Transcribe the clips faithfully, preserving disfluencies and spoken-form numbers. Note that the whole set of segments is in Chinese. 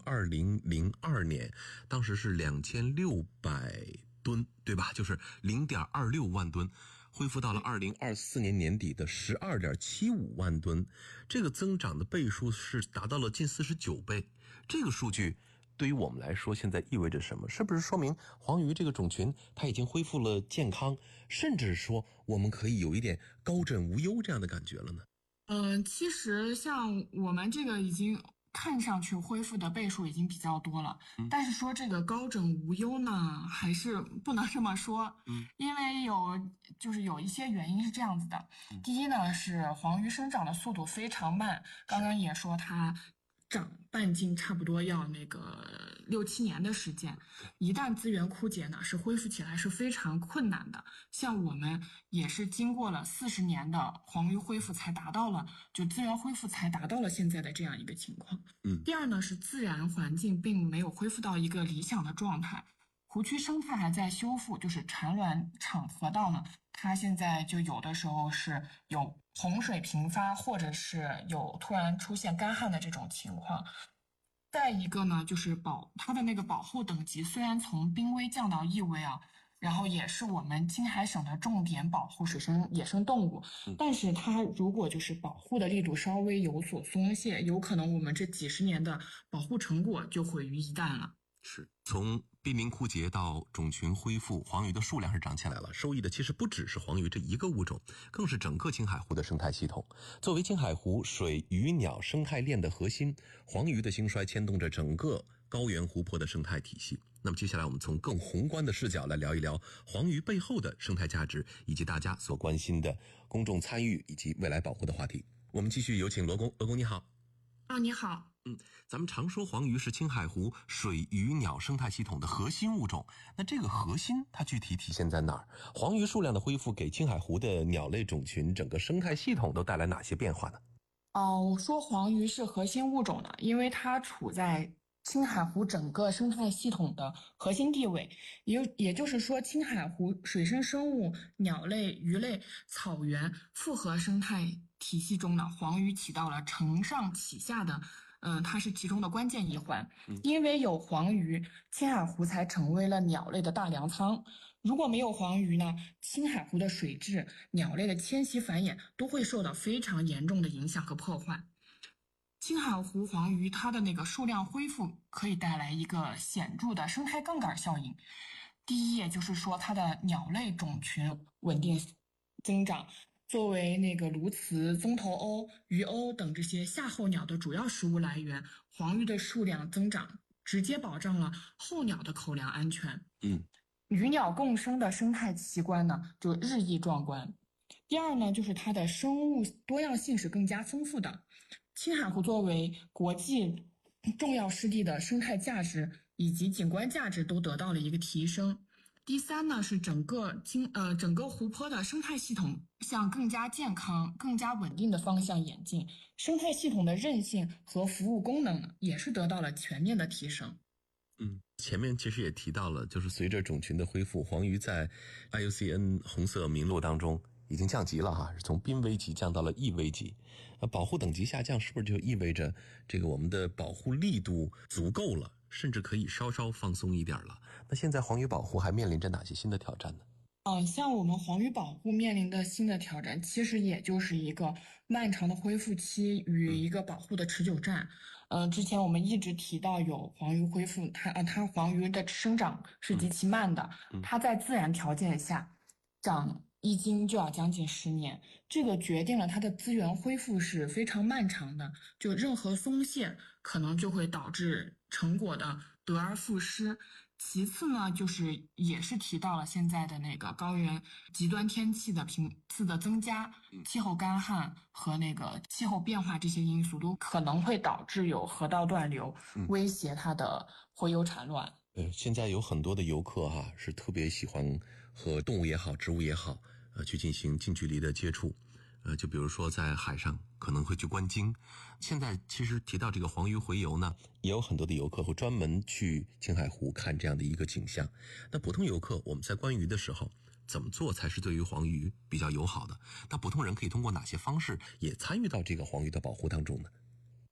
二零零二年，当时是两千六百吨，对吧？就是 零点二六万吨，恢复到了二零二四年年底的 十二点七五万吨，这个增长的倍数是达到了近四十九倍。这个数据对于我们来说现在意味着什么？是不是说明黄鱼这个种群它已经恢复了健康，甚至说我们可以有一点高枕无忧这样的感觉了呢？ 嗯、呃，其实像我们这个已经看上去恢复的倍数已经比较多了，嗯、但是说这个高枕无忧呢，还是不能这么说。嗯，因为有就是有一些原因是这样子的。嗯、第一呢，是黄鱼生长的速度非常慢，刚刚也说它长半径差不多要那个六七年的时间，一旦资源枯竭呢，是恢复起来是非常困难的。像我们也是经过了四十年的黄鱼恢复，才达到了就资源恢复才达到了现在的这样一个情况。嗯，第二呢是自然环境并没有恢复到一个理想的状态，湖区生态还在修复，就是产卵场河道呢，它现在就有的时候是有洪水频发，或者是有突然出现干旱的这种情况。再一个呢，就是保它的那个保护等级虽然从濒危降到易危啊，然后也是我们青海省的重点保护水生野生动物，但是它如果就是保护的力度稍微有所松懈，有可能我们这几十年的保护成果就毁于一旦了。 是从濒临枯竭到种群恢复，黄鱼的数量是涨起来了，受益的其实不只是黄鱼这一个物种，更是整个青海湖的生态系统。作为青海湖水鱼鸟生态链的核心，黄鱼的兴衰牵动着整个高原湖泊的生态体系。那么接下来我们从更宏观的视角来聊一聊黄鱼背后的生态价值，以及大家所关心的公众参与以及未来保护的话题。我们继续有请罗工。罗工你好。 啊，你好。 嗯，咱们常说黄鱼是青海湖水鱼鸟生态系统的核心物种，那这个核心它具体体现在哪儿？黄鱼数量的恢复给青海湖的鸟类种群整个生态系统都带来哪些变化呢？ 哦，我说黄鱼是核心物种呢，因为它处在青海湖整个生态系统的核心地位，也也就是说，青海湖水生生物、鸟类、鱼类、草原复合生态体系中呢，黄鱼起到了承上启下的。嗯，它是其中的关键一环，因为有黄鱼，青海湖才成为了鸟类的大粮仓。如果没有黄鱼呢，青海湖的水质、鸟类的迁徙繁衍都会受到非常严重的影响和破坏。青海湖黄鱼它的那个数量恢复可以带来一个显著的生态杠杆效应。第一，也就是说它的鸟类种群稳定增长。作为那个鸬鹚、棕头鸥、鱼鸥等这些夏候鸟的主要食物来源，黄鱼的数量增长直接保障了候鸟的口粮安全。嗯，鱼鸟共生的生态奇观呢，就日益壮观。第二呢，就是它的生物多样性是更加丰富的。青海湖作为国际重要湿地的生态价值以及景观价值都得到了一个提升。第三呢，是整个青呃整个湖泊的生态系统向更加健康、更加稳定的方向演进，生态系统的韧性和服务功能也是得到了全面的提升。 嗯，前面其实也提到了，就是随着种群的恢复，黄鱼在 I U C N 红色名录当中已经降级了哈，是从濒危级降到了易危级。呃，保护等级下降是不是就意味着这个我们的保护力度足够了？甚至可以稍稍放松一点了。那现在黄鱼保护还面临着哪些新的挑战呢？ 嗯，像我们黄鱼保护面临的新的挑战，其实也就是一个漫长的恢复期与一个保护的持久战。嗯、呃，之前我们一直提到有黄鱼恢复，它呃它黄鱼的生长是极其慢的，它在自然条件下长一斤就要将近十年，这个决定了它的资源恢复是非常漫长的，就任何松懈可能就会导致成果的得而复失。其次呢，就是也是提到了现在的那个高原极端天气的频次的增加，气候干旱和那个气候变化这些因素都可能会导致有河道断流，威胁它的洄游产卵。 呃，现在有很多的游客哈、啊，是特别喜欢和动物也好，植物也好，呃，去进行近距离的接触。呃，就比如说在海上可能会去观鲸。现在其实提到这个黄鱼洄游呢，也有很多的游客会专门去青海湖看这样的一个景象。那普通游客我们在观鱼的时候怎么做才是对于黄鱼比较友好的？那普通人可以通过哪些方式也参与到这个黄鱼的保护当中呢？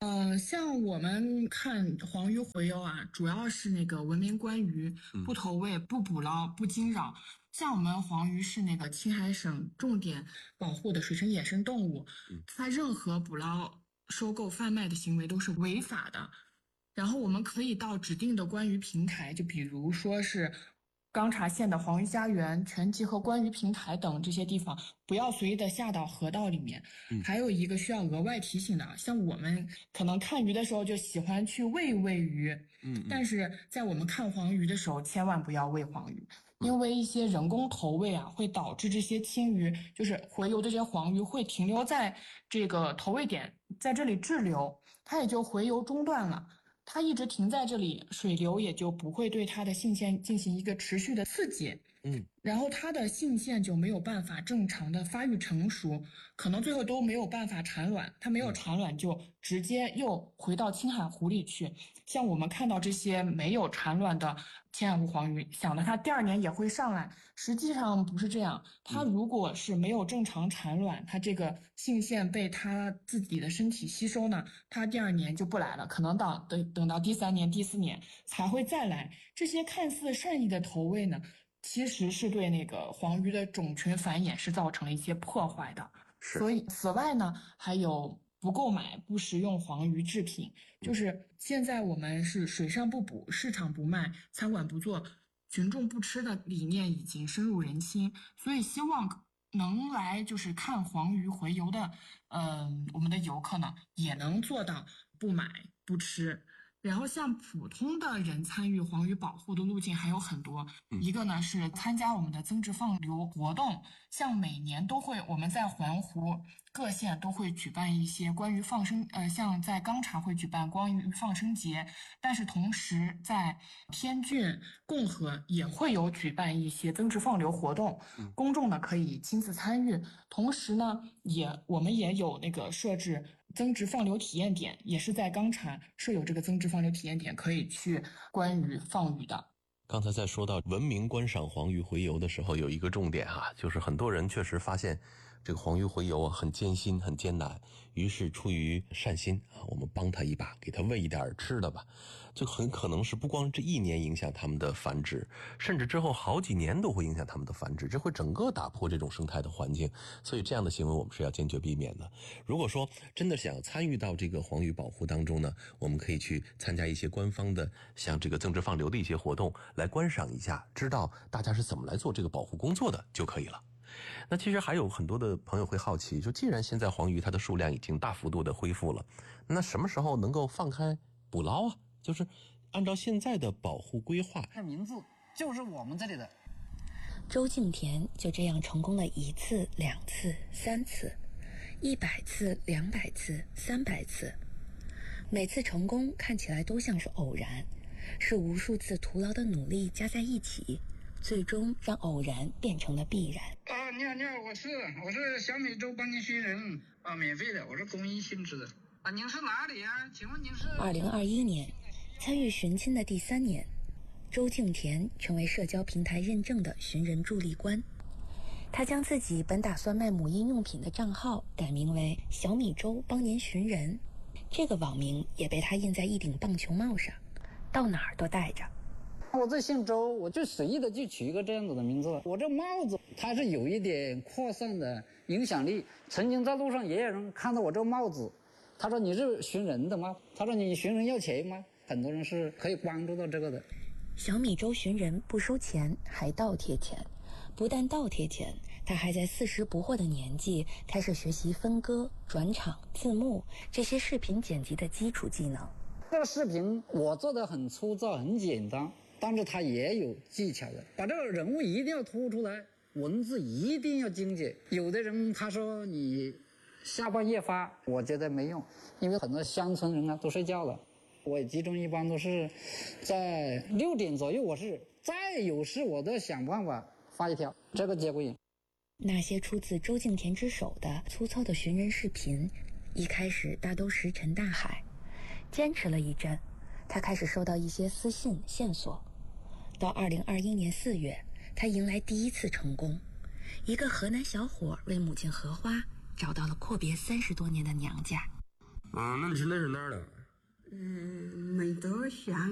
嗯、呃，像我们看黄鱼洄游啊，主要是那个文明观鱼，不投喂、不捕捞、不惊扰。像我们黄鱼是那个青海省重点保护的水生野生动物，它任何捕捞、收购、贩卖的行为都是违法的。然后我们可以到指定的观鱼平台，就比如说是钢察县的黄鱼家园、全集和观鱼平台等这些地方，不要随意的下到河道里面。嗯、还有一个需要额外提醒的，像我们可能看鱼的时候就喜欢去喂喂鱼，嗯，嗯但是在我们看黄鱼的时候，千万不要喂黄鱼。因为一些人工投喂啊，会导致这些青鱼，就是洄游的这些黄鱼会停留在这个投喂点，在这里滞留，它也就洄游中断了。它一直停在这里，水流也就不会对它的性腺进行一个持续的刺激，嗯，然后它的性腺就没有办法正常的发育成熟，可能最后都没有办法产卵，它没有产卵就直接又回到青海湖里去。像我们看到这些没有产卵的青海湖黄鱼，想着它第二年也会上来，实际上不是这样。它如果是没有正常产卵，它这个性腺被它自己的身体吸收呢，它第二年就不来了，可能到等等到第三年、第四年才会再来。这些看似善意的投喂呢，其实是对那个黄鱼的种群繁衍是造成了一些破坏的。所以此外呢，还有不购买不食用黄鱼制品，就是现在我们是水上不捕，市场不卖，餐馆不做，群众不吃的理念已经深入人心，所以希望能来就是看黄鱼洄游的，嗯、呃，我们的游客呢也能做到不买不吃。然后像普通的人参与黄鱼保护的路径还有很多，嗯、一个呢是参加我们的增值放流活动，像每年都会我们在环湖各县都会举办一些关于放生，呃，像在钢察会举办关于放生节，但是同时在天峻、共和也会有举办一些增值放流活动，嗯、公众呢可以亲自参与，同时呢也我们也有那个设置增值放流体验点，也是在钢察设有这个增值放流体验点，可以去观鱼放鱼的。 刚才在说到文明观赏黄鱼洄游的时候，有一个重点啊，就是很多人确实发现这个黄鱼洄游啊很艰辛很艰难，于是出于善心啊，我们帮他一把，给他喂一点吃的吧，就很可能是不光这一年影响他们的繁殖，甚至之后好几年都会影响他们的繁殖，这会整个打破这种生态的环境，所以这样的行为我们是要坚决避免的。如果说真的想参与到这个黄鱼保护当中呢，我们可以去参加一些官方的像这个增值放流的一些活动，来观赏一下，知道大家是怎么来做这个保护工作的就可以了。那其实还有很多的朋友会好奇，就既然现在黄鱼它的数量已经大幅度的恢复了，那什么时候能够放开捕捞啊？就是按照现在的保护规划， 这名字就是我们这里的。 周敬田就这样成功了一次、两次、三次，一百次、两百次、三百次，每次成功看起来都像是偶然，是无数次徒劳的努力加在一起，最终让偶然变成了必然。 啊，你好，你好，我是我是小米粥帮您寻人啊，免费的，我是公益性质的啊。您是哪里啊？请问您是？ 二零二一年，参与寻亲的第三年，周敬田成为社交平台认证的寻人助力官。他将自己本打算卖母婴用品的账号改名为小米粥帮您寻人，这个网名也被他印在一顶棒球帽上，到哪儿都带着。 我这姓周，我就随意的就取一个这样子的名字了。我这帽子它是有一点扩散的影响力，曾经在路上也有人看到我这帽子，他说你是寻人的吗？他说你寻人要钱吗？很多人是可以关注到这个的。 小米粥寻人不收钱，还倒贴钱。不但倒贴钱，他还在四十不惑的年纪开始学习分割、转场、字幕这些视频剪辑的基础技能。 这个视频我做的很粗糙很简单，但是它也有技巧的，把这个人物一定要突出来，文字一定要精简。有的人他说你下半夜发，我觉得没用，因为很多乡村人啊都睡觉了。我也集中一般都是在六点左右，我是再有事我都想办法发一条，这个节骨眼。 那些出自周敬田之手的粗糙的寻人视频，一开始大都石沉大海，坚持了一阵，他开始收到一些私信线索。到二零二一年四月，他迎来第一次成功，一个河南小伙为母亲荷花找到了阔别三十多年的娘家。 啊，那你是那是哪儿的？ 嗯，没多想。